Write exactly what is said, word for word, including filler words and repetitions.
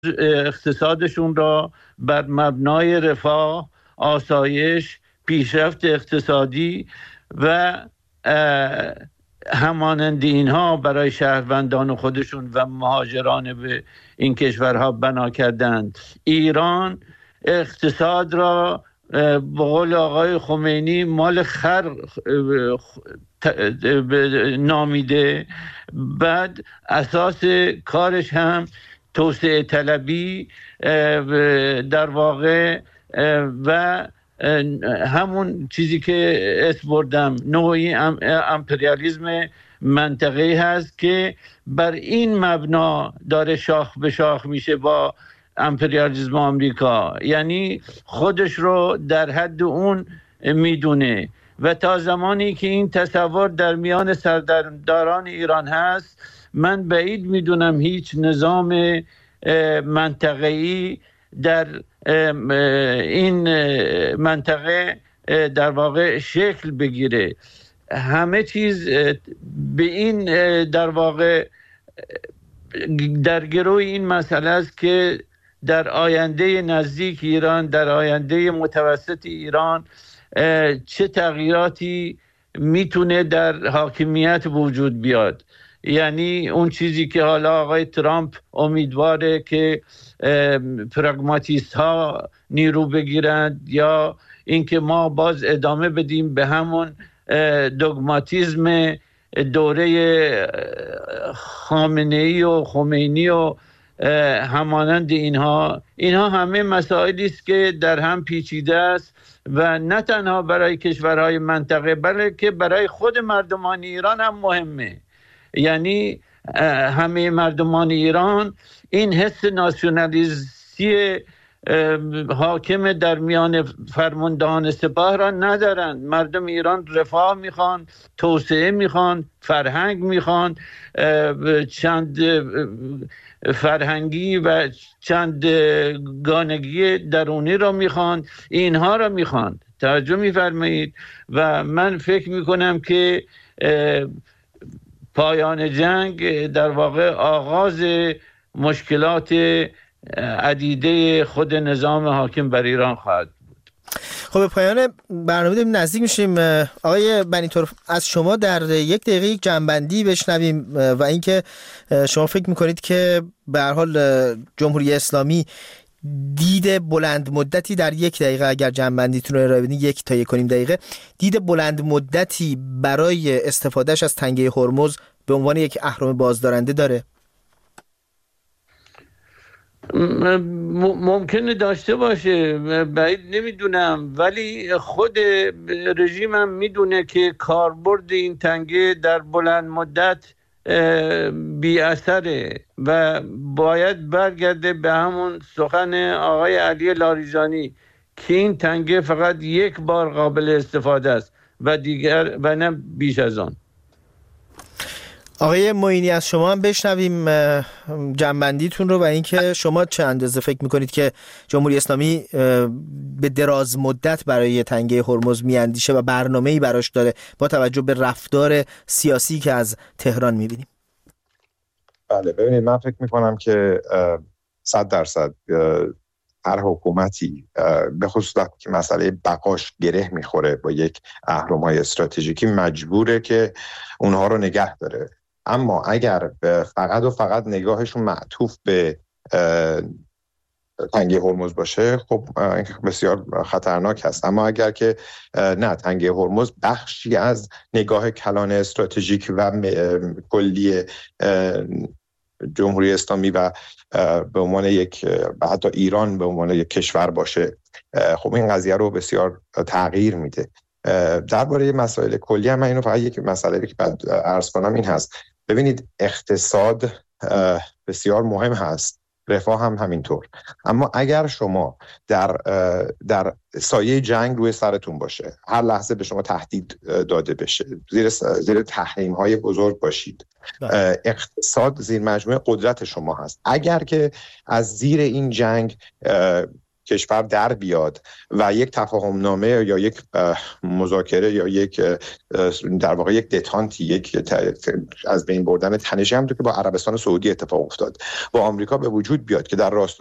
اقتصادشون را بر مبنای رفاه، آسایش، پیشرفت اقتصادی و همانند اینها برای شهروندان خودشون و مهاجران به این کشورها بنا کردند. ایران اقتصاد را به قول آقای خمینی مال خر نامیده. بعد اساس کارش هم توسعه طلبی در واقع و همون چیزی که اسم بردم نوعی امپریالیسم منطقه‌ای هست که بر این مبنا داره شاخ به شاخ میشه با امپریالیسم آمریکا، یعنی خودش رو در حد اون میدونه و تا زمانی که این تصور در میان سرداران ایران هست من بعید میدونم هیچ نظام منطقه‌ای در این منطقه در واقع شکل بگیره. همه چیز به این در واقع در گروه این مسئله است که در آینده نزدیک ایران، در آینده متوسط ایران چه تغییراتی میتونه در حاکمیت وجود بیاد. یعنی اون چیزی که حالا آقای ترامپ امیدواره که پراگماتیست ها نیرو بگیرند یا اینکه ما باز ادامه بدیم به همون دوگماتیسم دوره خامنه‌ای و خمینی و همانند اینها. اینها همه مسائلی است که در هم پیچیده است و نه تنها برای کشورهای منطقه بلکه برای خود مردمان ایران هم مهمه. یعنی همه مردمان ایران این حس ناسیونالیستی حاکم در میان فرماندهان سپاه را ندارند. مردم ایران رفاه میخوان، توسعه میخوان، فرهنگ میخوان، چند فرهنگی و چند گانگی درونی را میخوان، اینها را میخوان. توجه میفرمایید و من فکر میکنم که پایان جنگ در واقع آغاز مشکلات عدیده خود نظام حاکم بر ایران خواهد بود. خب به پایان برنامه داریم نزدیک میشیم. آقای بنی‌طور از شما در یک دقیقه یک جنبندی بشنویم و اینکه شما فکر میکنید که به هر حال جمهوری اسلامی دید بلند مدتی در یک دقیقه اگر جنبندیتون رو ارائه بدین، یک تا یک کنیم دقیقه، دید بلند مدتی برای استفادهش از تنگه هرمز به عنوان یک اهرم بازدارنده داره؟ ممکنه داشته باشه، بعید نمیدونم، ولی خود رژیم هم میدونه که کاربرد این تنگه در بلند مدت بی اثره و باید برگرده به همون سخن آقای علی لاریجانی که این تنگه فقط یک بار قابل استفاده است و دیگر و نه بیش از آن. آقای معینی از شما هم بشنویم جنبندیتون رو و اینکه شما چه اندازه فکر میکنید که جمهوری اسلامی به دراز مدت برای تنگه هرمز میاندیشه و برنامه‌ای براش داره با توجه به رفتار سیاسی که از تهران میبینیم. بله ببینید، من فکر میکنم که صد درصد هر حکومتی به خصوص وقتی که مسئله بقاش گره میخوره با یک اهرم‌های استراتژیکی مجبوره که اونها رو نگه داره. اما اگر فقط و فقط نگاهشون معطوف به تنگه هرمز باشه، خب این بسیار خطرناک هست. اما اگر که نه، تنگه هرمز بخشی از نگاه کلان استراتژیک و کلی جمهوری اسلامی و به عنوان یک و حتی ایران به عنوان یک کشور باشه، خب این قضیه رو بسیار تغییر میده. درباره مسائل کلی هم من اینو فقط یک مسئله که بعد عرض کنم این هست. ببینید، اقتصاد بسیار مهم هست، رفاه هم همینطور، اما اگر شما در در سایه جنگ روی سرتون باشه، هر لحظه به شما تهدید داده بشه، زیر زیر تحریم های بزرگ باشید، اقتصاد زیر مجموعه قدرت شما هست. اگر که از زیر این جنگ کشور در بیاد و یک تفاهم نامه یا یک مذاکره یا یک در واقع یک دتانتی، یک از بین بردن تنش هم تو که با عربستان سعودی اتفاق افتاد با آمریکا به وجود بیاد که در راست